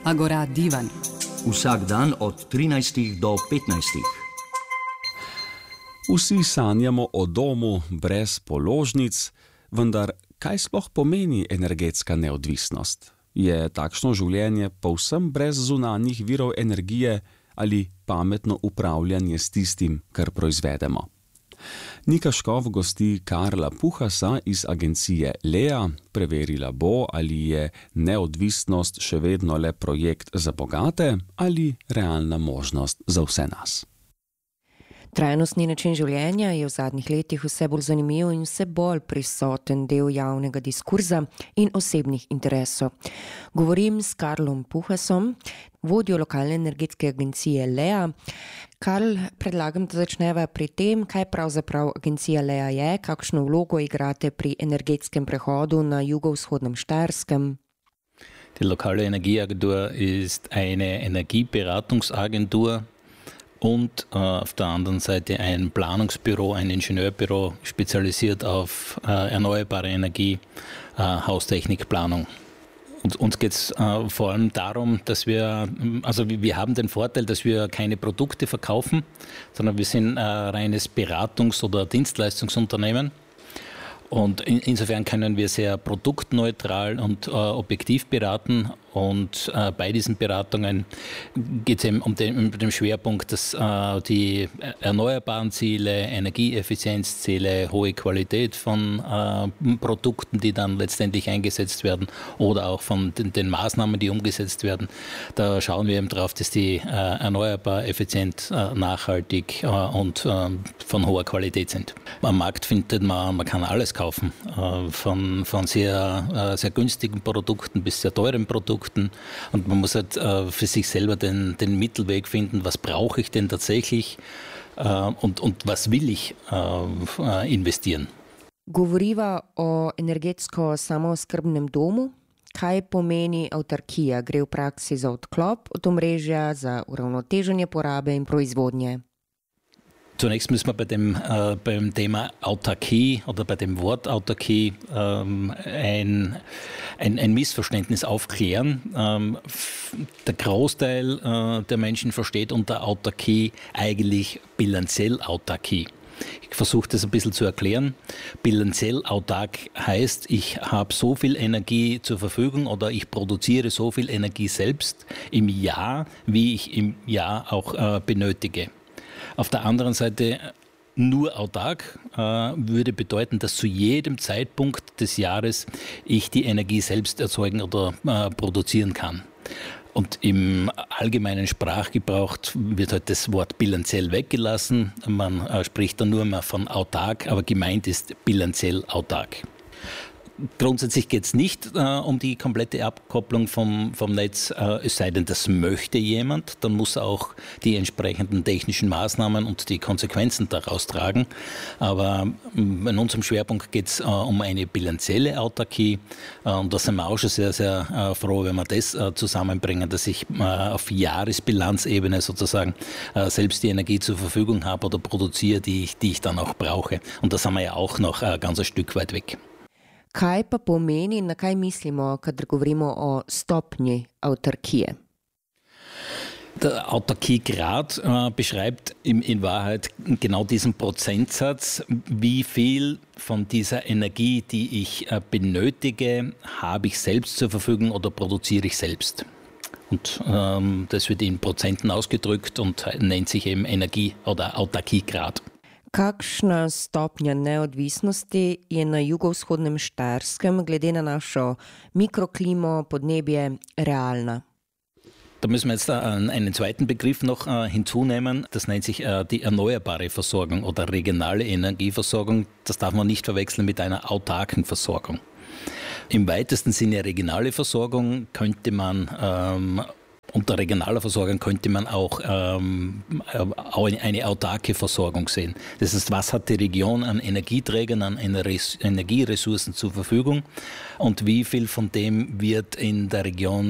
Agora Divan. Vsak dan od 13 do 15. Vsi sanjamo o domu brez položnic, vendar kaj sploh pomeni energetska neodvisnost? Je takšno življenje povsem brez zunanjih virov energije ali pametno upravljanje s tistim, kar proizvedemo? Nika Škov gosti Karla Puhasa iz agencije Lea. Preverila bo, ali je neodvisnost še vedno le projekt za bogate ali realna možnost za vse nas. Trajnostni način življenja je v zadnjih letih vse bolj zanimiv in vse bolj prisoten del javnega diskurza in osebnih interesov. Govorim s Karlom Puhasom, vodjo lokalne energetske agencije Lea. Karl, predlagam, da začneva pri tem, kaj pravzaprav agencija Lea je, kakšno vlogo igrate pri energetskem prehodu na jugovzhodnem Štajerskem. Die lokale Energieagentur ist eine Energieberatungsagentur und auf der anderen Seite ein Planungsbüro, ein Ingenieurbüro, spezialisiert auf erneuerbare Energie, Haustechnikplanung. Und uns geht es vor allem darum, dass wir haben den Vorteil, dass wir keine Produkte verkaufen, sondern wir sind ein reines Beratungs- oder Dienstleistungsunternehmen. Und insofern können wir sehr produktneutral und objektiv beraten. Und bei diesen Beratungen geht es eben um den Schwerpunkt, dass die erneuerbaren Ziele, Energieeffizienzziele, hohe Qualität von Produkten, die dann letztendlich eingesetzt werden, oder auch von den Maßnahmen, die umgesetzt werden. Da schauen wir eben drauf, dass die erneuerbar, effizient, nachhaltig und von hoher Qualität sind. Am Markt findet man kann alles kaufen, von sehr, sehr günstigen Produkten bis sehr teuren Produkten. Und man muss halt für sich selber den Mittelweg finden, was brauche ich denn tatsächlich und was will ich investieren. Govoriva o energetsko samooskrbnem domu. Kaj pomeni avtarkija? Gre v praksi za odklop od omrežja, za uravnoteženje porabe in proizvodnje? Zunächst müssen wir beim Thema Autarkie oder bei dem Wort Autarkie ein Missverständnis aufklären. Der Großteil der Menschen versteht unter Autarkie eigentlich bilanziell Autarkie. Ich versuche das ein bisschen zu erklären. Bilanziell autark heißt, ich habe so viel Energie zur Verfügung oder ich produziere so viel Energie selbst im Jahr, wie ich im Jahr auch benötige. Auf der anderen Seite nur autark würde bedeuten, dass zu jedem Zeitpunkt des Jahres ich die Energie selbst erzeugen oder produzieren kann. Und im allgemeinen Sprachgebrauch wird halt das Wort bilanziell weggelassen. Man spricht dann nur mehr von autark, aber gemeint ist bilanziell autark. Grundsätzlich geht es nicht um die komplette Abkopplung vom Netz, es sei denn, das möchte jemand, dann muss er auch die entsprechenden technischen Maßnahmen und die Konsequenzen daraus tragen. Aber in unserem Schwerpunkt geht es um eine bilanzielle Autarkie und da sind wir auch schon sehr, sehr froh, wenn wir das zusammenbringen, dass ich auf Jahresbilanzebene sozusagen selbst die Energie zur Verfügung habe oder produziere, die ich dann auch brauche. Und da sind wir ja auch noch ganz ein Stück weit weg. Kaj pa pomeni, na kaj mislimo, kadar govorimo o stopnji avtarkije? Der Autarkiegrad beschreibt in Wahrheit genau diesen Prozentsatz, wie viel von dieser Energie, die ich benötige, habe ich selbst zur Verfügung oder produziere ich selbst. Und das wird in Prozenten ausgedrückt und nennt sich eben Energie- oder Autarkiegrad. Kakšna stopnja neodvisnosti je na jugovzhodnem Štajerskem glede na našo mikroklimo, podnebje realna? Da müssen wir jetzt einen zweiten Begriff noch hinzunehmen. Das nennt sich die erneuerbare Versorgung oder regionale Energieversorgung. Das darf man nicht verwechseln mit einer autarken Versorgung. Im weitesten Sinne regionale Versorgung könnte man unter regionaler Versorgung könnte man auch eine autarke Versorgung sehen. Das heißt, was hat die Region an Energieträgern, an Energieressourcen zur Verfügung und wie viel von dem wird in der Region